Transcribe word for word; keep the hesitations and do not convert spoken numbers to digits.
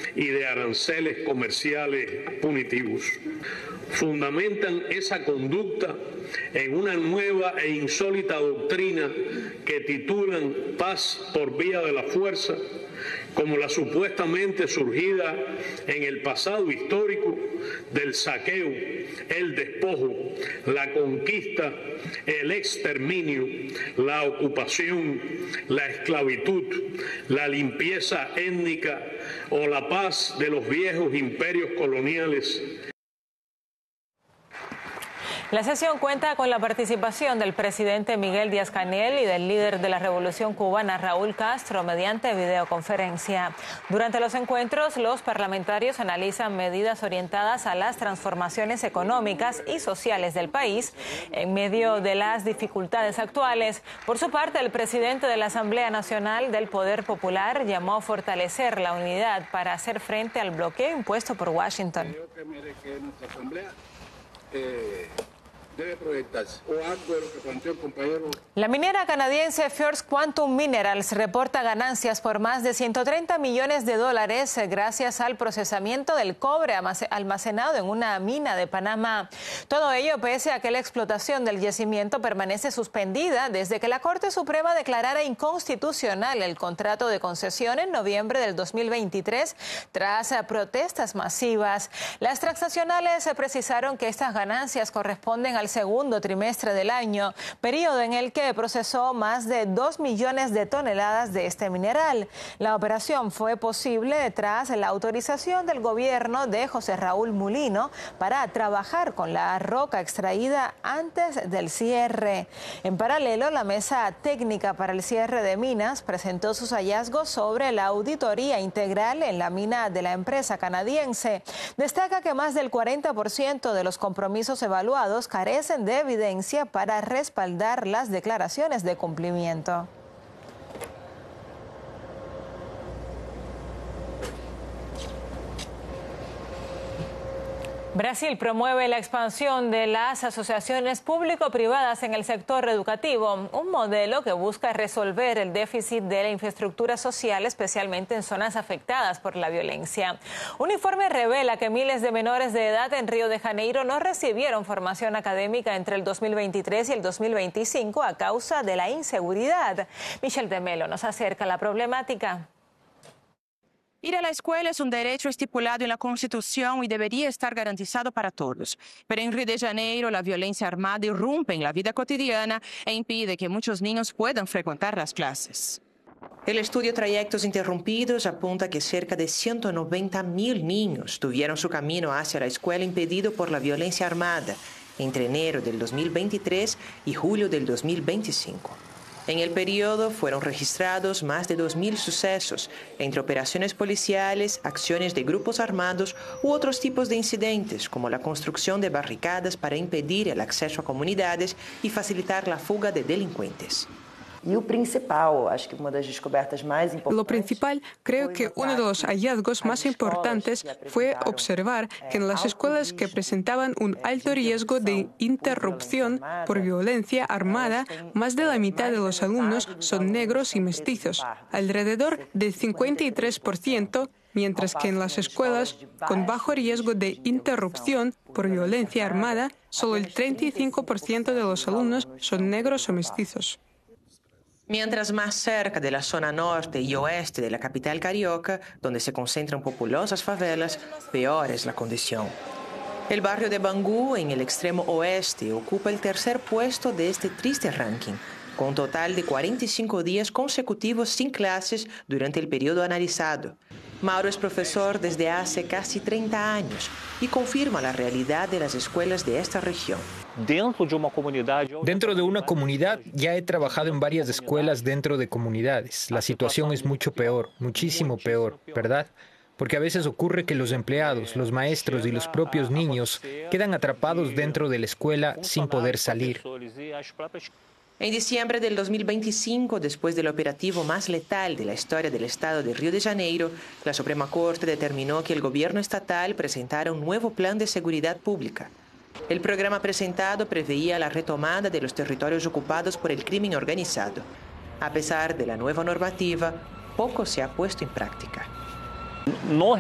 y de aranceles comerciales punitivos. Fundamentan esa conducta en una nueva e insólita doctrina que titulan paz por vía de la fuerza, como la supuestamente surgida en el pasado histórico del saqueo, el despojo, la conquista, el exterminio, la ocupación, la esclavitud, la limpieza étnica o la paz de los viejos imperios coloniales. La sesión cuenta con la participación del presidente Miguel Díaz-Canel y del líder de la Revolución Cubana, Raúl Castro, mediante videoconferencia. Durante los encuentros, los parlamentarios analizan medidas orientadas a las transformaciones económicas y sociales del país en medio de las dificultades actuales. Por su parte, el presidente de la Asamblea Nacional del Poder Popular llamó a fortalecer la unidad para hacer frente al bloqueo impuesto por Washington. Debe proyectarse. O algo de lo que planteó el compañero. La minera canadiense First Quantum Minerals reporta ganancias por más de ciento treinta millones de dólares gracias al procesamiento del cobre almacenado en una mina de Panamá. Todo ello pese a que la explotación del yacimiento permanece suspendida desde que la Corte Suprema declarara inconstitucional el contrato de concesión en noviembre del dos mil veintitrés tras protestas masivas. Las transnacionales precisaron que estas ganancias corresponden al segundo trimestre del año, periodo en el que procesó más de dos millones de toneladas de este mineral. La operación fue posible tras la autorización del gobierno de José Raúl Mulino para trabajar con la roca extraída antes del cierre. En paralelo, la Mesa Técnica para el Cierre de Minas presentó sus hallazgos sobre la auditoría integral en la mina de la empresa canadiense. Destaca que más del cuarenta por ciento de los compromisos evaluados carecen de evidencia para respaldar las declaraciones de cumplimiento. Brasil promueve la expansión de las asociaciones público-privadas en el sector educativo, un modelo que busca resolver el déficit de la infraestructura social, especialmente en zonas afectadas por la violencia. Un informe revela que miles de menores de edad en Río de Janeiro no recibieron formación académica entre el dos mil veintitrés y el dos mil veinticinco a causa de la inseguridad. Michelle de Melo nos acerca a la problemática. Ir a la escuela es un derecho estipulado en la Constitución y debería estar garantizado para todos. Pero en Río de Janeiro, la violencia armada irrumpe en la vida cotidiana e impide que muchos niños puedan frecuentar las clases. El estudio Trayectos Interrumpidos apunta que cerca de ciento noventa mil niños tuvieron su camino hacia la escuela impedido por la violencia armada entre enero del dos mil veintitrés y julio del dos mil veinticinco. En el periodo fueron registrados más de dos mil sucesos, entre operaciones policiales, acciones de grupos armados u otros tipos de incidentes, como la construcción de barricadas para impedir el acceso a comunidades y facilitar la fuga de delincuentes. Y lo principal, acho que una de las descubiertas más importantes. Lo principal, creo que uno de los hallazgos más importantes fue observar que en las escuelas que presentaban un alto riesgo de interrupción por violencia armada, más de la mitad de los alumnos son negros y mestizos, alrededor del cincuenta y tres por ciento, mientras que en las escuelas con bajo riesgo de interrupción por violencia armada, solo el treinta y cinco por ciento de los alumnos son negros o mestizos. Mientras más cerca de la zona norte y oeste de la capital carioca, donde se concentran populosas favelas, peor es la condición. El barrio de Bangu, en el extremo oeste, ocupa el tercer puesto de este triste ranking, con un total de cuarenta y cinco días consecutivos sin clases durante el periodo analizado. Mauro es profesor desde hace casi treinta años y confirma la realidad de las escuelas de esta región. Dentro de una comunidad, ya he trabajado en varias escuelas dentro de comunidades. La situación es mucho peor, muchísimo peor, ¿verdad? Porque a veces ocurre que los empleados, los maestros y los propios niños quedan atrapados dentro de la escuela sin poder salir. En diciembre del dos mil veinticinco, después del operativo más letal de la historia del estado de Río de Janeiro, la Suprema Corte determinó que el gobierno estatal presentara un nuevo plan de seguridad pública. El programa presentado preveía la retomada de los territorios ocupados por el crimen organizado. A pesar de la nueva normativa, poco se ha puesto en práctica. No